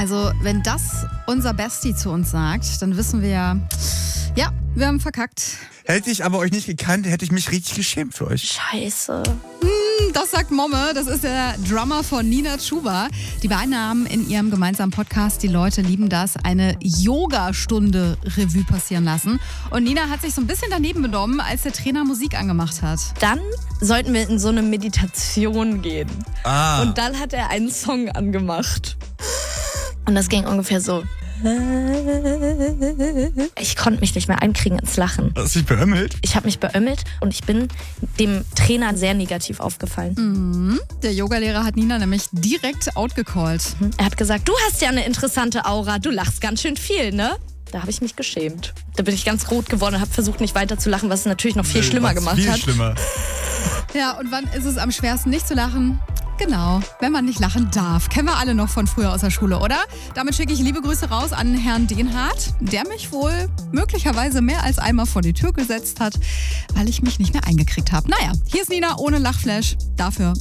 Also, wenn das unser Bestie zu uns sagt, dann wissen wir ja, wir haben verkackt. Hätte ich aber euch nicht gekannt, hätte ich mich richtig geschämt für euch. Scheiße. Das sagt Momme, das ist der Drummer von Nina Chuba. Die beiden haben in ihrem gemeinsamen Podcast, die Leute lieben das, eine Yoga-Stunde Revue passieren lassen. Und Nina hat sich so ein bisschen daneben benommen, als der Trainer Musik angemacht hat. Dann sollten wir in so eine Meditation gehen. Und dann hat er einen Song angemacht. Und das ging ungefähr so. Ich konnte mich nicht mehr einkriegen ins Lachen. Hast du dich beömmelt? Ich habe mich beömmelt und ich bin dem Trainer sehr negativ aufgefallen. Der Yogalehrer hat Nina nämlich direkt outgecallt. Er hat gesagt, du hast ja eine interessante Aura, du lachst ganz schön viel, ne? Da habe ich mich geschämt. Da bin ich ganz rot geworden und habe versucht, nicht weiter zu lachen, was es natürlich noch viel schlimmer gemacht hat. Viel schlimmer. Ja, und wann ist es am schwersten, nicht zu lachen? Genau, wenn man nicht lachen darf. Kennen wir alle noch von früher aus der Schule, oder? Damit schicke ich liebe Grüße raus an Herrn Denhardt, der mich wohl möglicherweise mehr als einmal vor die Tür gesetzt hat, weil ich mich nicht mehr eingekriegt habe. Naja, hier ist Nina ohne Lachflash. Dafür